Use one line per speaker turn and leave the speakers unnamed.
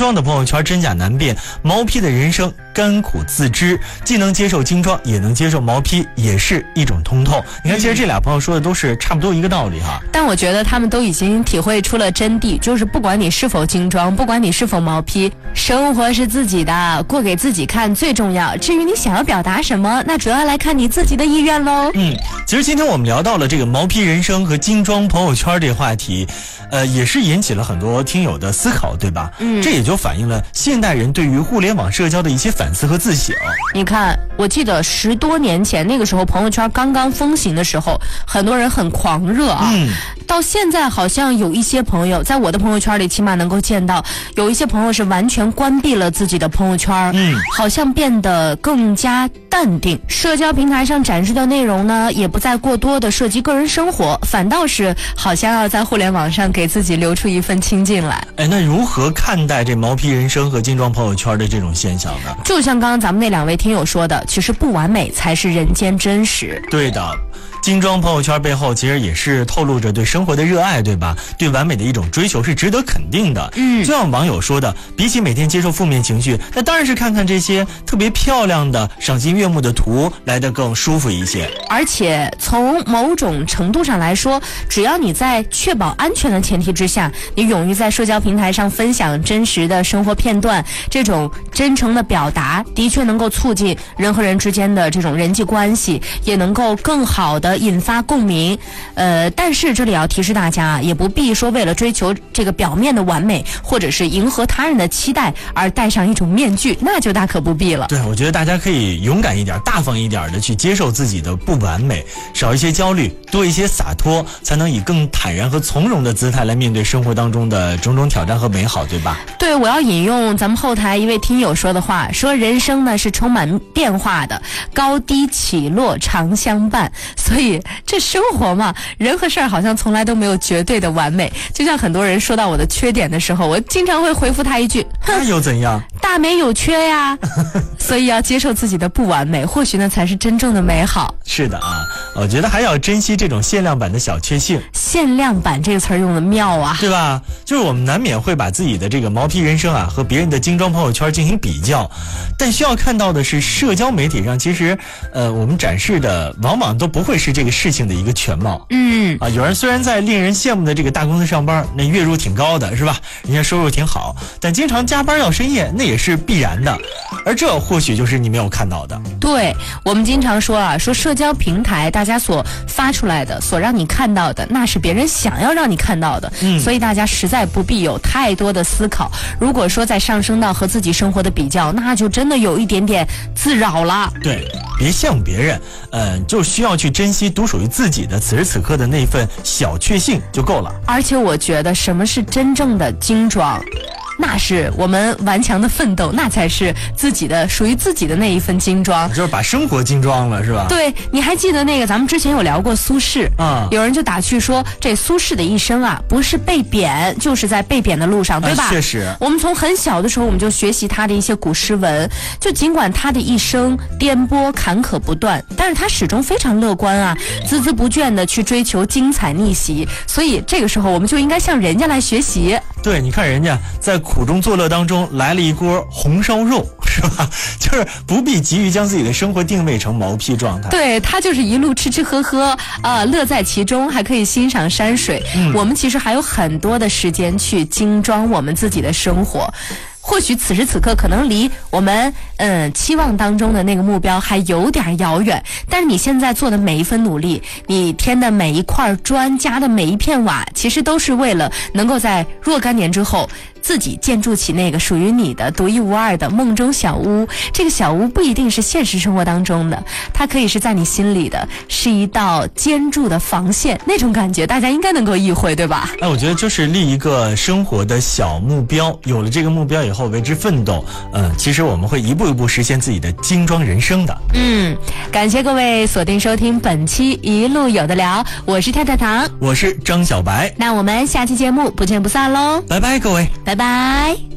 装的朋友圈真假难辨，毛坯的人生甘苦自知，既能接受精装也能接受毛坯，也是一种通透。你看其实这俩朋友说的都是差不多一个道理哈。
但我觉得他们都已经体会出了真谛，就是不管你是否精装，不管你是否毛坯，生活是自己的，过给自己看最重要。至于你想要表达什么，那主要来看你自己的意愿喽。
其实今天我们聊到了这个毛坯人生和精装朋友圈这个话题，也是引起了很多听友的思考，对吧？这也就反映了现代人对于互联网社交的一些反思和自省。
你看，我记得10多年前那个时候朋友圈刚刚风行的时候，很多人很狂热啊。到现在好像有一些朋友，在我的朋友圈里起码能够见到，有一些朋友是完全关闭了自己的朋友圈，好像变得更加淡定。社交平台上展示的内容呢，也不再过多的涉及个人生活，反倒是好像要在互联网上给自己留出一份清静来。
那如何看待这毛坯人生和精装朋友圈的这种现象呢？
就像刚刚咱们那2位听友说的，其实不完美才是人间真实。
对的，精装朋友圈背后其实也是透露着对生活的热爱，对吧？对完美的一种追求是值得肯定的。就像网友说的，比起每天接受负面情绪，那当然是看看这些特别漂亮的赏心悦目的图来得更舒服一些。
而且从某种程度上来说，只要你在确保安全的前提之下，你勇于在社交平台上分享真实的生活片段，这种真诚的表达的确能够促进人和人之间的这种人际关系，也能够更好的引发共鸣。但是这里要提示大家，也不必说为了追求这个表面的完美，或者是迎合他人的期待而戴上一种面具，那就大可不必了。
对，我觉得大家可以勇敢一点，大方一点的去接受自己的不完美，少一些焦虑，多一些洒脱，才能以更坦然和从容的姿态来面对生活当中的种种挑战和美好，对吧？
对，我要引用咱们后台一位听友说的话，说人生呢是充满变化的，高低起落常相伴。所以这生活嘛，人和事儿好像从来都没有绝对的完美。就像很多人说到我的缺点的时候，我经常会回复他一句，
那又怎样？
大美有缺呀。所以要接受自己的不完美，或许呢才是真正的美好。
是的啊，我觉得还要珍惜这种限量版的小确幸。
限量版这个词儿用的妙啊，
对吧？就是我们难免会把自己的这个毛坯人生啊和别人的精装朋友圈进行比较，但需要看到的是，社交媒体上其实我们展示的往往都不会是这个事情的一个全貌。有人虽然在令人羡慕的这个大公司上班，那月入挺高的是吧，人家收入挺好，但经常加班到深夜，那也是必然的，而这或许就是你没有看到的。
对，我们经常说啊，说社交平台大家所发出来的，所让你看到的，那是别人想要让你看到的。所以大家实在不必有太多的思考。如果说再上升到和自己生活的比较，那就真的有一点点自扰了。
对，别羡慕别人，就需要去珍惜独属于自己的此时此刻的那份小确幸就够了。
而且我觉得什么是真正的精装，那是我们顽强的奋斗，那才是自己的属于自己的那一份精装，
就是把生活精装了，是吧？
对，你还记得那个咱们之前有聊过苏轼啊，有人就打趣说，这苏轼的一生啊，不是被贬，就是在被贬的路上，对吧？
确实，
我们从很小的时候我们就学习他的一些古诗文，就尽管他的一生颠簸坎坷不断，但是他始终非常乐观啊，孜孜不倦的去追求精彩逆袭，所以这个时候我们就应该向人家来学习。
对，你看人家在苦中作乐当中来了一锅红烧肉，是吧？就是不必急于将自己的生活定位成毛坯状态。
对，他就是一路吃吃喝喝乐在其中，还可以欣赏山水。我们其实还有很多的时间去精装我们自己的生活。或许此时此刻可能离我们期望当中的那个目标还有点遥远，但是你现在做的每一分努力，你添的每一块砖，加的每一片瓦，其实都是为了能够在若干年之后自己建筑起那个属于你的独一无二的梦中小屋。这个小屋不一定是现实生活当中的，它可以是在你心里的，是一道坚固的防线，那种感觉大家应该能够意会，对吧？
我觉得就是立一个生活的小目标，有了这个目标以后为之奋斗，其实我们会一步一步实现自己的精装人生的。
感谢各位锁定收听本期一路有的聊，我是跳跳糖，
我是张小白，
那我们下期节目不见不散喽，
拜拜各位，
拜拜。